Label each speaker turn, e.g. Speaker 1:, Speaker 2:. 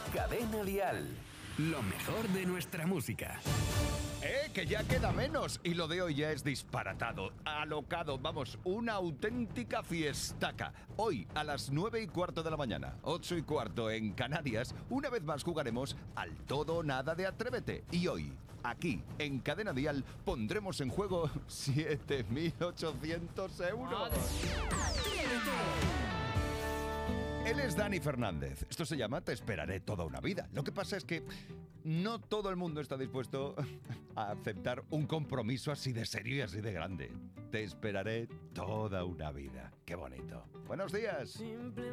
Speaker 1: Cadena Dial. Lo mejor de nuestra música.
Speaker 2: Que ya queda menos. Y lo de hoy ya es disparatado, alocado, vamos, una auténtica fiestaca. Hoy a las 9:15 de la mañana, 8:15 en Canarias, una vez más jugaremos al todo o nada de Atrévete. Y hoy, aquí, en Cadena Dial, pondremos en juego 7.800 euros. Él es Dani Fernández. Esto se llama Te esperaré toda una vida. Lo que pasa es que no todo el mundo está dispuesto a aceptar un compromiso así de serio y así de grande. Te esperaré toda una vida. Qué bonito. Buenos días.